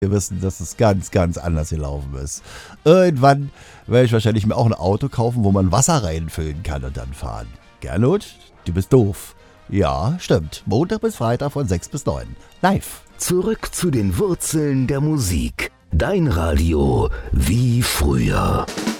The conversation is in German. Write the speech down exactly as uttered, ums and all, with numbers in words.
Wir wissen, dass es ganz, ganz anders gelaufen ist. Irgendwann werde ich wahrscheinlich mir auch ein Auto kaufen, wo man Wasser reinfüllen kann und dann fahren. Gernot, du bist doof. Ja, stimmt. Montag bis Freitag von sechs bis neun. Live. Zurück zu den Wurzeln der Musik. Dein Radio wie früher.